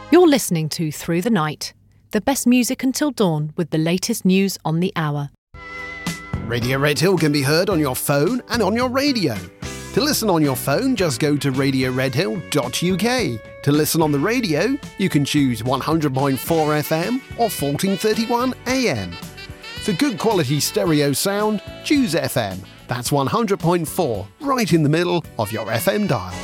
You're listening to Through the Night, the best music until dawn with the latest news on the hour. Radio Redhill can be heard on your phone and on your radio. To listen on your phone, just go to radioredhill.uk. To listen on the radio, you can choose 100.4 FM or 1431 AM. For good quality stereo sound, choose FM. That's 100.4, right in the middle of your FM dial.